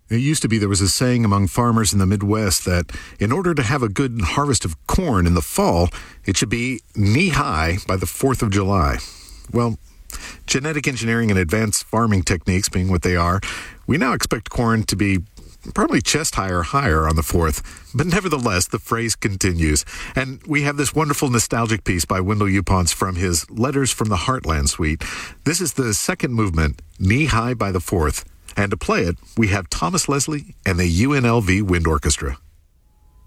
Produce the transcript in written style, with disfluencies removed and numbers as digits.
It used to be there was a saying among farmers in the Midwest that in order to have a good harvest of corn in the fall, it should be knee-high by the 4th of July. Well, genetic engineering and advanced farming techniques being what they are, we now expect corn to be probably chest-high or higher on the 4th. But nevertheless, the phrase continues. And we have this wonderful nostalgic piece by Wendell Yuponts from his Letters from the Heartland suite. This is the second movement, Knee-High by the 4th. And to play it, we have Thomas Leslie and the UNLV Wind Orchestra.